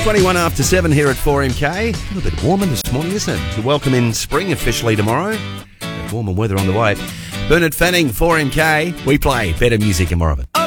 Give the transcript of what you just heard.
21 after 7 here at 4MK. A little bit warmer this morning, isn't it? Welcome in spring officially tomorrow. Warmer weather on the way. Bernard Fanning, 4MK. We play better music and more of it.